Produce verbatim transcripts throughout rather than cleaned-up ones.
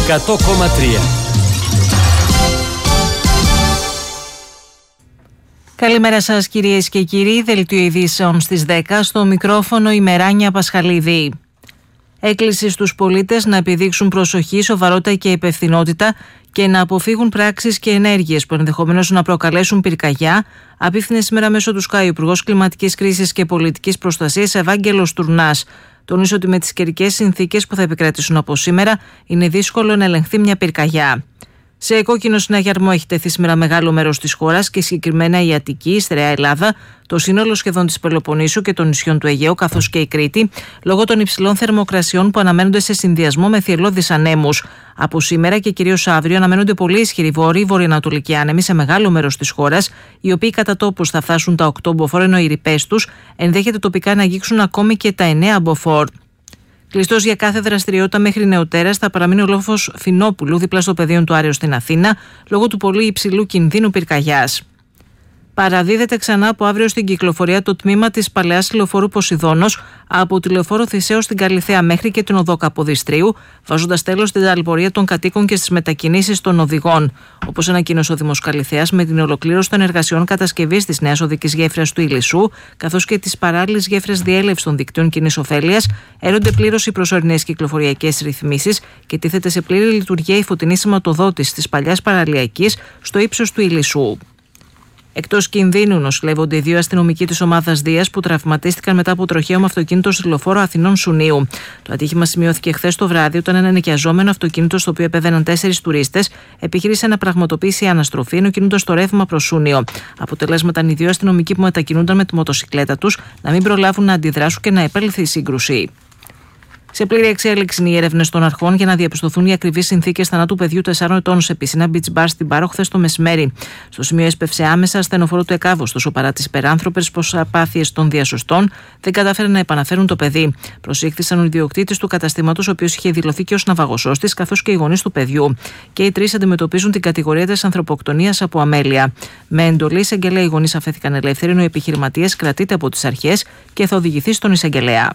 εκατό κόμμα τρία. Καλημέρα σας κυρίες και κύριοι, δελτίο ειδήσεων στις δέκα, στο μικρόφωνο η Μεράνια Πασχαλίδη. Έκκληση στους πολίτες να επιδείξουν προσοχή, σοβαρότητα και υπευθυνότητα και να αποφύγουν πράξεις και ενέργειες που ενδεχομένως να προκαλέσουν πυρκαγιά, απίφθινε σήμερα μέσω του ΣΚΑΙ ο Υπουργός Κλιματικής Κρίσης και Πολιτικής Προστασίας Ευάγγελος Τουρνάς. Τονίζει ότι με τις καιρικές συνθήκες που θα επικρατήσουν από σήμερα είναι δύσκολο να ελεγχθεί μια πυρκαγιά. Σε κόκκινο συναγερμό έχει τεθεί σήμερα μεγάλο μέρος της χώρας και συγκεκριμένα η Αττική, η Στερεά Ελλάδα, το σύνολο σχεδόν της Πελοποννήσου και των νησιών του Αιγαίου καθώς και η Κρήτη, λόγω των υψηλών θερμοκρασιών που αναμένονται σε συνδυασμό με θυελλώδεις ανέμους. Από σήμερα και κυρίως αύριο αναμένονται πολύ ισχυροί βόρειοι βορειοανατολικοί άνεμοι σε μεγάλο μέρος της χώρας, οι οποίοι κατά τόπους θα φτάσουν τα οκτώ μποφόρ, ενώ οι ρηπές τους ενδέχεται τοπικά να αγγίξουν ακόμη και τα εννέα μποφόρ. Κλειστός για κάθε δραστηριότητα μέχρι νεοτέρας θα παραμείνει ο λόφος Φινόπουλου δίπλα στο πεδίο του Άριο στην Αθήνα, λόγω του πολύ υψηλού κινδύνου πυρκαγιάς. Παραδίδεται ξανά από αύριο στην κυκλοφορία το τμήμα της παλαιάς λεωφόρου Ποσειδώνος από τη λεωφόρο Θησέως στην Καλιθέα μέχρι και την οδό Καποδιστρίου, βάζοντας τέλος στην ταλαιπωρία των κατοίκων και στις μετακινήσεις των οδηγών. Όπως ανακοίνωσε ο Δήμος Καλιθέας, με την ολοκλήρωση των εργασιών κατασκευής της νέας οδικής γέφυρας του Ηλισσού, καθώς και της παράλληλης γέφυρας διέλευσης των δικτύων κοινής ωφέλειας, έρονται πλήρως οι προσωρινές κυκλοφοριακές ρυθμίσεις και τίθεται σε πλήρη λειτουργία η φωτεινή σηματοδότηση της παλιάς παραλιακής στο ύψος του Ηλισσού. Εκτός κινδύνου νοσηλεύονται οι δύο αστυνομικοί της ομάδας Δίας που τραυματίστηκαν μετά από τροχαίο με αυτοκίνητο στη λεωφόρο Αθηνών Σουνίου. Το ατύχημα σημειώθηκε χθες το βράδυ όταν ένα νοικιαζόμενο αυτοκίνητο στο οποίο επέβαιναν τέσσερις τουρίστες επιχείρησε να πραγματοποιήσει αναστροφή ενώ κινούνταν στο ρεύμα προς Σούνιο. Αποτελέσματα οι δύο αστυνομικοί που μετακινούνταν με τη μοτοσικλέτα τους να μην προλάβουν να αντιδράσουν και να επέλθει η σύγκρουση. Σε πλήρη εξέλιξη είναι οι έρευνες των αρχών για να διαπιστωθούν οι ακριβείς συνθήκες θανάτου παιδιού τεσσάρων ετών σε πισίνα beach bar στην Πάρο χθες το μεσημέρι. Στο σημείο έσπευσε άμεσα ασθενοφόρο του ΕΚΑΒ, ωστόσο παρά τις υπεράνθρωπες προσπάθειες των διασωστών, δεν κατάφεραν να επαναφέρουν το παιδί. Προσήχθησαν ο ιδιοκτήτης του καταστήματος, ο οποίος είχε δηλωθεί και ως ναυαγοσώστης, καθώς και οι γονείς του παιδιού. Και οι τρεις αντιμετωπίζουν την κατηγορία της ανθρωποκτονίας από αμέλεια. Με εντολή εισαγγελέα, οι γονείς αφέθηκαν ελεύθεροι, ενώ ο επιχειρηματίας κρατείται από τις αρχές και θα οδηγηθεί στον εισαγγελέα.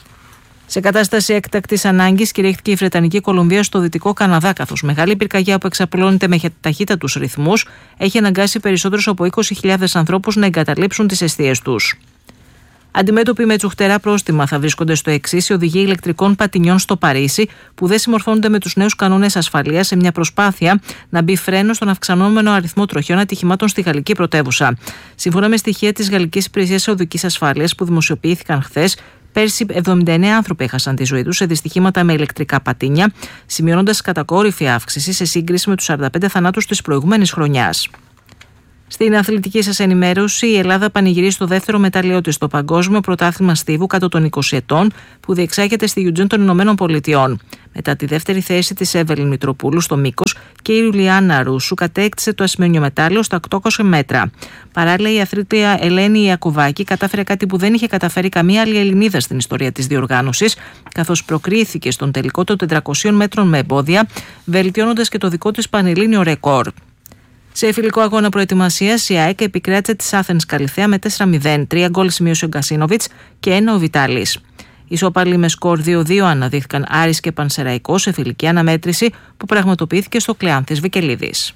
Σε κατάσταση έκτακτης ανάγκης κηρύχθηκε η Βρετανική Κολομβία στο Δυτικό Καναδά, καθώς μεγάλη πυρκαγιά που εξαπλώνεται με ταχύτατους ρυθμούς έχει αναγκάσει περισσότερους από είκοσι χιλιάδες ανθρώπους να εγκαταλείψουν τις εστίες τους. Αντιμέτωποι με τσουχτερά πρόστιμα θα βρίσκονται στο εξής οι οδηγοί ηλεκτρικών πατινιών στο Παρίσι, που δεν συμμορφώνονται με τους νέους κανόνες ασφαλείας σε μια προσπάθεια να μπει φρένο στον αυξανόμενο αριθμό τροχιών ατυχημάτων στη γαλλική πρωτεύουσα. Σύμφωνα με στοιχεία της Γαλλικής Υπηρεσίας Οδικής Ασφάλειας που δημοσιοποιήθηκαν χθες, πέρσι εβδομήντα εννέα άνθρωποι έχασαν τη ζωή τους σε δυστυχήματα με ηλεκτρικά πατίνια, σημειώνοντας κατακόρυφη αύξηση σε σύγκριση με τους σαράντα πέντε θανάτους της προηγούμενης χρονιάς. Στην αθλητική σας ενημέρωση, η Ελλάδα πανηγυρίζει το δεύτερο μετάλλιό της στο Παγκόσμιο Πρωτάθλημα Στίβου κάτω των είκοσι ετών που διεξάγεται στη Eugene των Ηνωμένων Πολιτειών. Μετά τη δεύτερη θέση της Εύελιν Μητροπούλου στο μήκος και η Ιουλιάννα Ρούσου κατέκτησε το ασημένιο μετάλλιο στα οκτακόσια μέτρα. Παράλληλα, η αθλήτρια Ελένη Ιακουβάκη κατάφερε κάτι που δεν είχε καταφέρει καμία άλλη Ελληνίδα στην ιστορία της διοργάνωσης, καθώς προκρίθηκε στον τελικό των τετρακοσίων μέτρων με εμπόδια, βελτιώνοντας και το δικό της πανελλήνιο ρεκόρ. Σε φιλικό αγώνα προετοιμασίας, η ΑΕΚ επικράτησε της Άθενς Καλιθέα με τέσσερα μηδέν, τρία γκολ σημείωσε ο Γκασίνοβιτς και ένα ο Βιτάλης. Ισοπαλοί με σκορ δύο δύο αναδείχθηκαν Άρης και Πανσεραϊκός σε φιλική αναμέτρηση που πραγματοποιήθηκε στο Κλεάνθης Βικελίδης.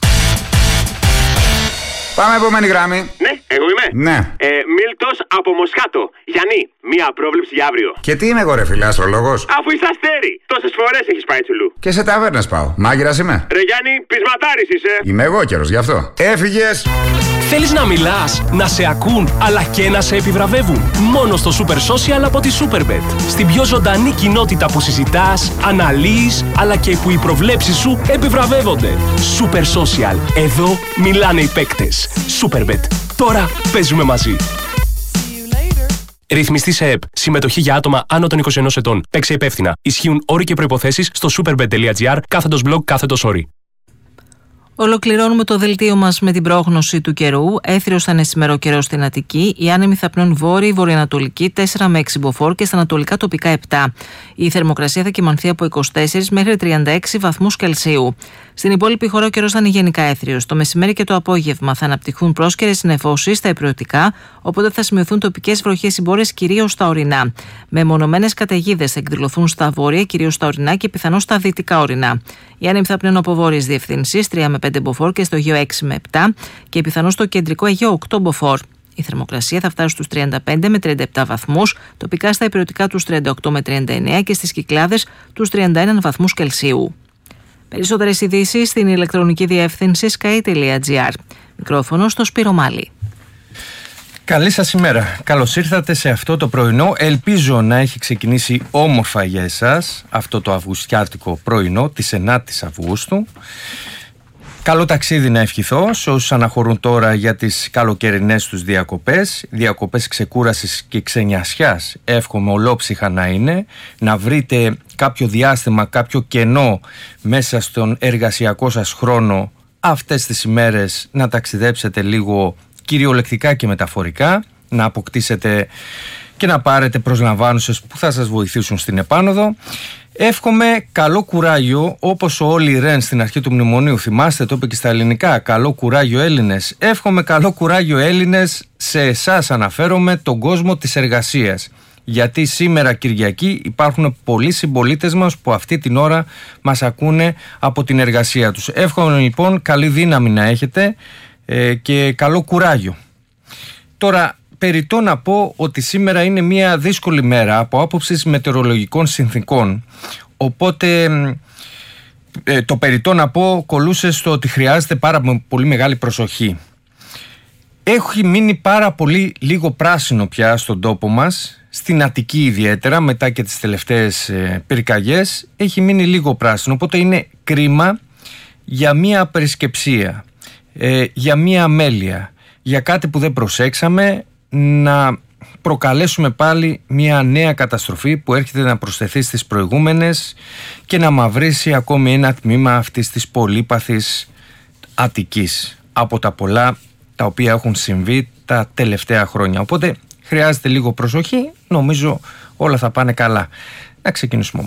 Πάμε επόμενη γράμμη. Ναι, εγώ είμαι. Ναι. Ε, Μίλτος από Μοσχάτο. Γιάννη, μία πρόβλεψη για αύριο. Και τι είμαι εγώ, ρε φίλε, αστρολόγος? Αφού είσαι αστέρι. Τόσες φορές έχεις πάει τσουλού. Και σε ταβέρνες πάω. Μάγειρας είμαι. Ρε Γιάννη, πεισματάρης είσαι. Είμαι εγώ καιρος, γι' αυτό. Έφυγες. Θέλεις να μιλάς, να σε ακούν, αλλά και να σε επιβραβεύουν. Μόνο στο Super Social από τη Superbet. Στην πιο ζωντανή κοινότητα που συζητάς, αναλύεις, αλλά και που οι προβλέψεις σου επιβραβεύονται. Super Social. Εδώ μιλάνε οι παίκτες. Superbet. Τώρα παίζουμε μαζί. Ρυθμιστή σε ΕΠ. Συμμετοχή για άτομα άνω των είκοσι ενός ετών. Παίξε υπεύθυνα. Ισχύουν όροι και προϋποθέσεις στο superbet τελεία gr κάθετος blog κάθετος όροι. Ολοκληρώνουμε το δελτίο μας με την πρόγνωση του καιρού. Έθριος θα είναι σήμερα καιρός στην Αττική. Οι άνεμοι θα πνέουν βόρειοι, βορειοανατολική τέσσερα με έξι μποφόρ και στα ανατολικά τοπικά επτά. Η θερμοκρασία θα κυμανθεί από είκοσι τέσσερα μέχρι τριάντα έξι βαθμούς Κελσίου. Στην υπόλοιπη χώρα ο καιρός θα είναι γενικά έθριος. Το μεσημέρι και το απόγευμα θα αναπτυχθούν πρόσκαιρες νεφώσεις στα υπηρετικά, οπότε θα σημειωθούν τοπικές βροχές συμπόρες κυρίως στα ορεινά. Μεμονωμένες καταιγίδες θα εκδηλωθούν στα βόρεια, κυρίως στα ορεινά και πιθανώς στα δυτικά ορεινά. Οι άνεμοι θα πνέουν από βόρειες διευθύνσεις τρία με πέντε μποφόρ και στο Αιγαίο έξι με επτά και πιθανώς στο κεντρικό Αιγαίο οκτώ μποφόρ. Η θερμοκρασία θα φτάσει στους τριάντα πέντε με τριάντα επτά βαθμούς, τοπικά στα υπηρετικά τους τριάντα οκτώ με τριάντα εννέα και στις Κυκλάδες τους τριάντα ένα βαθμούς Κελσίου. Περισσότερες ειδήσεις στην ηλεκτρονική διεύθυνση sky τελεία gr. Μικρόφωνο στο Σπύρο Μάλη. Καλή σας ημέρα. Καλώς ήρθατε σε αυτό το πρωινό. Ελπίζω να έχει ξεκινήσει όμορφα για εσάς αυτό το αυγουστιάτικο πρωινό της ενάτης Αυγούστου. Καλό ταξίδι να ευχηθώ σε όσους αναχωρούν τώρα για τις καλοκαιρινές τους διακοπές, διακοπές ξεκούρασης και ξενιασιάς. Εύχομαι ολόψυχα να είναι, να βρείτε κάποιο διάστημα, κάποιο κενό μέσα στον εργασιακό σας χρόνο αυτές τις ημέρες, να ταξιδέψετε λίγο κυριολεκτικά και μεταφορικά, να αποκτήσετε και να πάρετε προσλαμβάνουσες που θα σας βοηθήσουν στην επάνωδο. Εύχομαι καλό κουράγιο, όπως ο Όλι Ρεν στην αρχή του μνημονίου, θυμάστε, το είπε και στα ελληνικά, καλό κουράγιο Έλληνες. Εύχομαι καλό κουράγιο Έλληνες, σε εσάς αναφέρομαι, τον κόσμο της εργασίας. Γιατί σήμερα Κυριακή υπάρχουν πολλοί συμπολίτες μας που αυτή την ώρα μας ακούνε από την εργασία τους. Εύχομαι λοιπόν καλή δύναμη να έχετε ε, και καλό κουράγιο. Τώρα, περιττό να πω ότι σήμερα είναι μια δύσκολη μέρα από άποψης μετεωρολογικών συνθήκων, οπότε ε, το περιττό να πω κολούσε στο ότι χρειάζεται πάρα πολύ μεγάλη προσοχή. Έχει μείνει πάρα πολύ λίγο πράσινο πια στον τόπο μας, στην Αττική ιδιαίτερα, μετά και τις τελευταίες ε, πυρκαγιές, έχει μείνει λίγο πράσινο, οπότε είναι κρίμα για μια απερισκεψία, ε, για μια αμέλεια, για κάτι που δεν προσέξαμε, να προκαλέσουμε πάλι μια νέα καταστροφή που έρχεται να προσθεθεί στις προηγούμενες και να μαυρίσει ακόμη ένα τμήμα αυτής της πολύπαθης Αττικής από τα πολλά τα οποία έχουν συμβεί τα τελευταία χρόνια. Οπότε χρειάζεται λίγο προσοχή, νομίζω όλα θα πάνε καλά. Να ξεκινήσουμε.